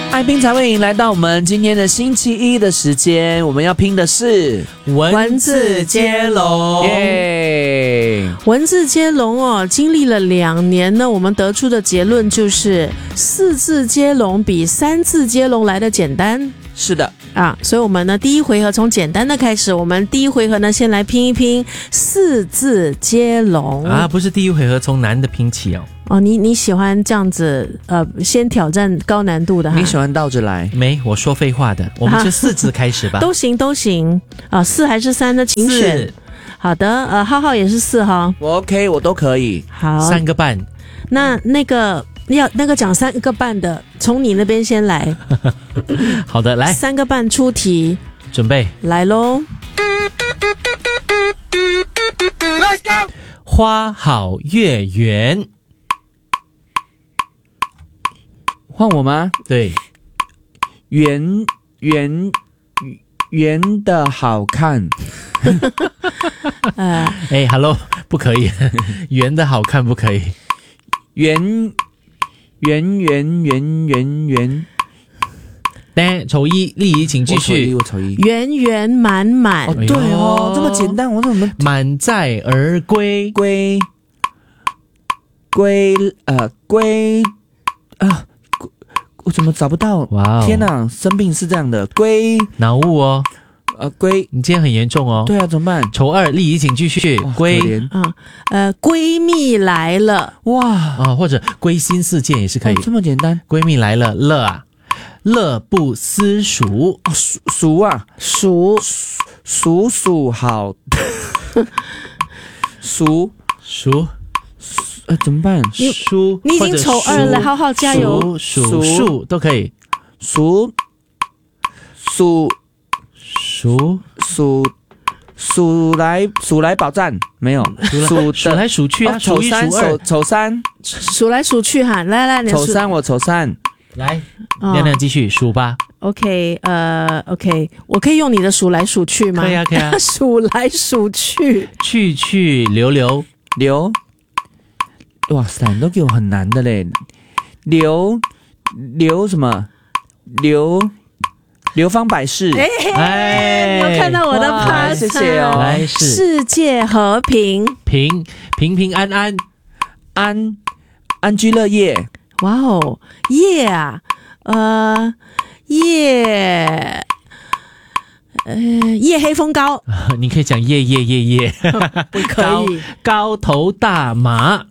爱拼才会赢，来到我们今天的星期一的时间，我们要拼的是文字接龙。 耶！ 文字接龙哦，经历了2年呢，我们得出的结论就是4字接龙比3字接龙来的简单。 是的啊，所以我们呢第一回合从简单的开始，我们第一回合呢先来拼一拼4字接龙啊，不是第一回合从难的拼起哦。 哦，你喜欢这样子先挑战高难度的哈？ 你喜欢倒着来？ 没，我说废话的，我们就4字开始吧。 都行啊，4还是3呢？请选。 4。 好的，浩浩也是4哈。 我 OK， 我都可以。 好 ，3个半。 那个讲3个半的，从你那边先来。 好的，来 3个半出题， 准备来咯。 花好月圆， 换我吗？ 对， 圆的好看。 Hello， 不可以，圆的好看不可以。 圆。 丑一，丽仪请继续。 我丑一。 圆圆满满。 哦，对哦，这么简单，我怎么满载而归？ 我怎么找不到？ 哇哦！ 天哪，生病是这样的， 脑雾哦。你今天很严重哦。 对啊，怎么办？ 丑2，丽仪请继续。 闺蜜来了。 哇啊，或者归心似箭也是可以。 这么简单。 闺蜜来了，乐啊，乐不思蜀。 蜀啊，蜀好。蜀怎么办？ 你已经丑2了，浩浩加油。 数都可以。 数来保障没有？ 数来数去啊，数1数2， 丑3， 数来数去哈，来， 丑3，我丑3， 来，亮亮继续数吧。 OK， 我可以用你的数来数去吗？ 可以啊。 数来数去， 去留。 哇塞，你都给我很难的嘞。留什么？流芳百世。 你有看到我的 pass？ 谢谢哦。 来世界和平， 平安， 安居乐业。 哇哦，夜啊，夜黑风高。 你可以讲夜， 不可以。 高头大马，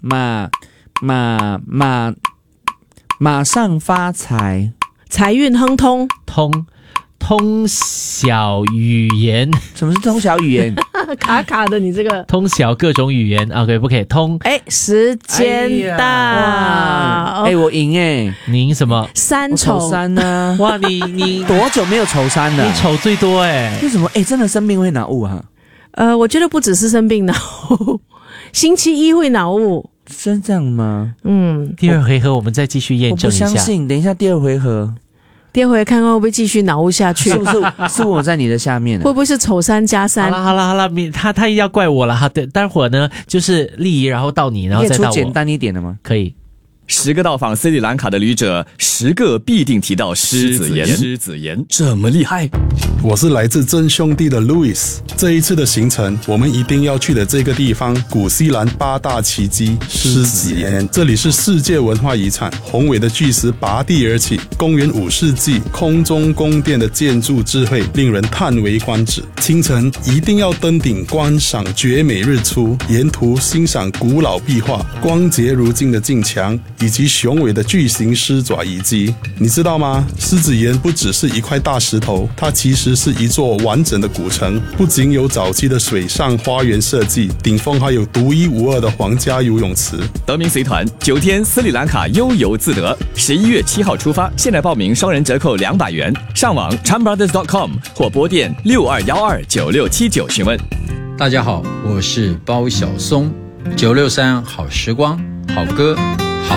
马上发财， 财运亨通， 通晓语言。 什么是通晓语言？ 卡的，你这个通晓各种语言。OK， 不可以通。 时间到。 我赢你赢什么 ？3丑 3呢？ 哇，你多久没有丑3了？ 你丑最多为什么？真的生病会脑雾哈？ 我觉得不只是生病脑雾，星期一会脑雾。 真这样吗？ 第2回合我们再继续验证一下。 我不相信，等一下第2回合。 第2回看看会不会继续脑雾下去？ 是不是我在你的下面？ 会不会是丑3加3？ 好了，他一定要怪我了哈。对，待会儿呢就是丽仪，然后到你，然后再到我。 你可以出简单一点的吗？ 可以。 10个到访斯里兰卡的旅者，10个必定提到狮子岩，这么厉害？ 我是来自真兄弟的 Louis。这一次的行程，我们一定要去的这个地方——古西兰8大奇迹狮子岩。这里是世界文化遗产，宏伟的巨石拔地而起，公元5世纪空中宫殿的建筑智慧令人叹为观止。清晨一定要登顶观赏绝美日出，沿途欣赏古老壁画、光洁如镜的镜墙，以及雄伟的巨型狮爪遗迹。你知道吗？狮子岩不只是一块大石头，它其实是一座完整的古城，不仅有早期的水上花园设计，顶峰还有独一无二的皇家游泳池。 德明随团9天斯里兰卡悠游自得，11月7号出发，现在报名双人折扣200元，上网 chanbrothers.com 或拨电62129679询问。 大家好，我是包小松，963好时光好歌